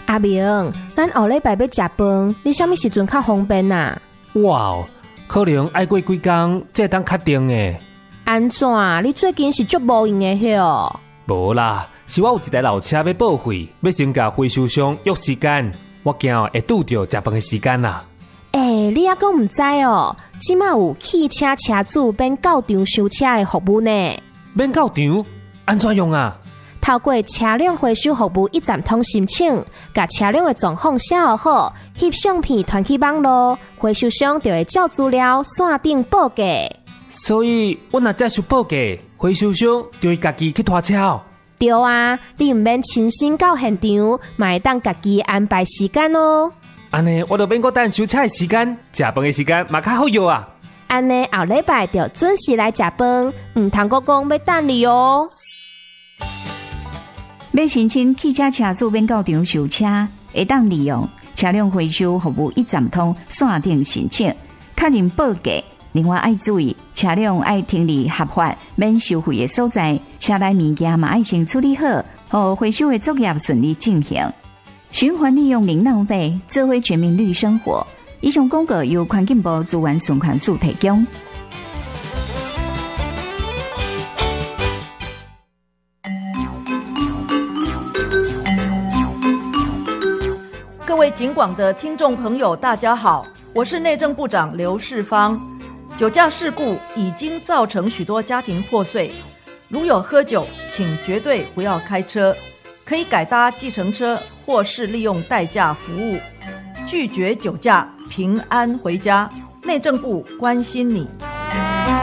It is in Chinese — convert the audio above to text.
阿明，咱后礼拜要食饭，你啥物时阵较方便啊？ 哇，可能爱过几工才当确定诶。 安怎？你最近是足无用的哟？ 无啦，是我有一台老车要报废，要先甲回收商约时间，我惊会拄着食饭的时间啦。 你还讲唔知哦？即马有汽车车主免到场收车的服务呢。 免到场？安怎用啊？ 透过车辆回收服务一站通申请，甲车辆的状况写好，翕相片传去网络，回收商就会照资料线顶报价。 所以我若再想报价，回收商就会家己去拖车哦。 对啊，你唔免亲身到现场，嘛会当家己安排时间哦。 安尼我就免我等收车的时间，食饭的时间嘛较好用啊。 安尼后礼拜就准时来食饭，唔通阁讲要等你哦。 要申请汽车车主免到场收车，会当利用车辆回收服务一站通线顶申请，确认报价。另外要注意，车辆要停伫合法免收费的所在，车内物件嘛要先处理好，互回收的作业顺利进行。循环利用零浪费，智慧全民绿生活。以上广告由环境部资源循环署提供。 各位警广的听众朋友，大家好，我是内政部长刘世芳。酒驾事故已经造成许多家庭破碎，如有喝酒，请绝对不要开车，可以改搭计程车或是利用代驾服务，拒绝酒驾，平安回家。内政部关心你。